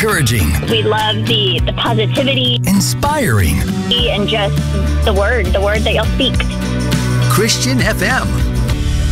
encouraging. We love the positivity. Inspiring. And just the word that you'll speak. Christian FM.